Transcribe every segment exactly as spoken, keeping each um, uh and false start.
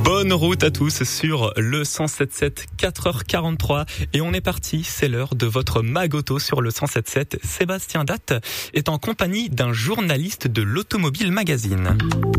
Bonne route à tous sur le cent sept sept, quatre heures quarante-trois. Et on est parti, c'est l'heure de votre Magoto sur le cent sept sept. Sébastien Datte est en compagnie d'un journaliste de l'Automobile Magazine.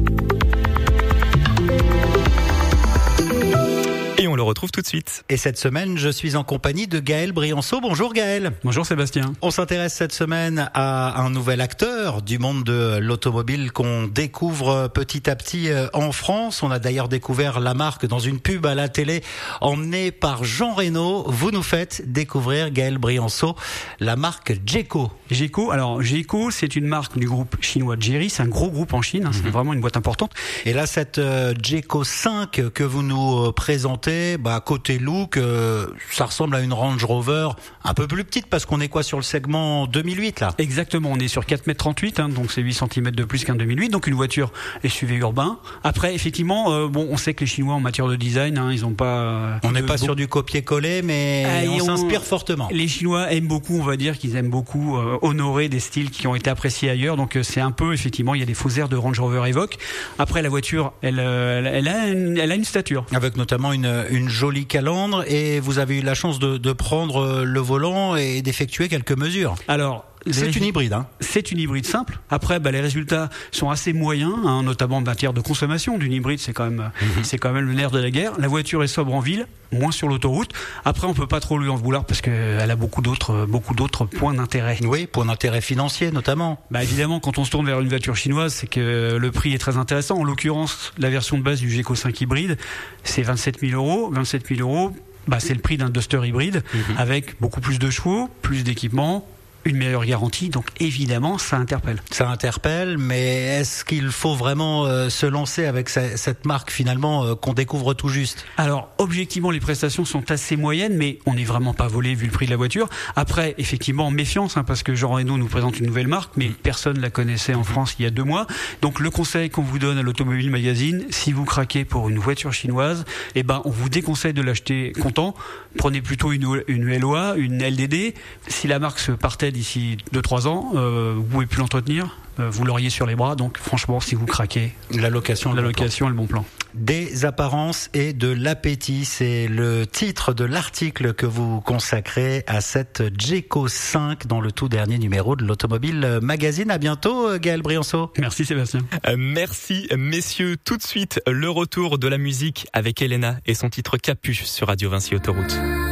Et on le retrouve tout de suite. Et cette semaine, je suis en compagnie de Gaël Brianceau. Bonjour Gaël. Bonjour Sébastien. On s'intéresse cette semaine à un nouvel acteur du monde de l'automobile qu'on découvre petit à petit en France. On a d'ailleurs découvert la marque dans une pub à la télé emmenée par Jean Reno. Vous nous faites découvrir, Gaël Brianceau, la marque Jeco. Jeco, alors Jeco, c'est une marque du groupe chinois Chery. C'est un gros groupe en Chine, hein, c'est mmh. vraiment une boîte importante. Et là, cette euh, Jeco cinq que vous nous euh, présentez, bah, côté look, euh, ça ressemble à une Range Rover un peu plus petite parce qu'on est quoi sur le segment deux mille huit là. Exactement, on est sur quatre mètres trente-huit, hein, donc c'est huit centimètres de plus qu'un deux mille huit, donc une voiture S U V urbain. Après, effectivement, euh, bon, on sait que les Chinois en matière de design, hein, ils ont pas. Euh, on n'est pas beau... sur du copier-coller, mais ah, on, on s'inspire fortement. Les Chinois aiment beaucoup, on va dire qu'ils aiment beaucoup euh, honorer des styles qui ont été appréciés ailleurs, donc euh, c'est un peu, effectivement, il y a des faux airs de Range Rover Evoque. Après, la voiture, elle, euh, elle a une, elle a une stature. Avec notamment une une jolie calandre, et vous avez eu la chance de, de prendre le volant et d'effectuer quelques mesures. Alors, c'est les... une hybride, hein. C'est une hybride simple. Après, bah, les résultats sont assez moyens, hein, notamment en matière de consommation d'une hybride. C'est quand même, mmh. c'est quand même le nerf de la guerre. La voiture est sobre en ville, moins sur l'autoroute. Après, on peut pas trop lui en vouloir parce qu'elle a beaucoup d'autres, beaucoup d'autres points d'intérêt. Oui, points d'intérêt financiers notamment. Bah évidemment, quand on se tourne vers une voiture chinoise, c'est que le prix est très intéressant. En l'occurrence, la version de base du Jeco cinq hybride, c'est vingt-sept mille euros. vingt-sept mille euros, bah c'est le prix d'un Duster hybride mmh. avec beaucoup plus de chevaux, plus d'équipements, une meilleure garantie, donc évidemment ça interpelle. Ça interpelle, mais est-ce qu'il faut vraiment euh, se lancer avec ce, cette marque finalement euh, qu'on découvre tout juste? Alors objectivement les prestations sont assez moyennes, mais on n'est vraiment pas volé vu le prix de la voiture. Après effectivement méfiance, hein, parce que Jean Reno nous présente une nouvelle marque, mais personne la connaissait en France il y a deux mois. Donc le conseil qu'on vous donne à l'Automobile Magazine, si vous craquez pour une voiture chinoise, eh ben on vous déconseille de l'acheter comptant. Prenez plutôt une, une L O A, une L D D. Si la marque se partait d'ici deux trois ans, euh, vous pouvez plus l'entretenir, euh, vous l'auriez sur les bras, donc franchement si vous craquez, la location, la location est le bon plan. Des apparences et de l'appétit, c'est le titre de l'article que vous consacrez à cette Jeco cinq dans le tout dernier numéro de l'Automobile Magazine. À bientôt Gaël Brianceau. Merci Sébastien. Euh, merci messieurs. Tout de suite le retour de la musique avec Elena et son titre Capuche sur Radio Vinci Autoroute.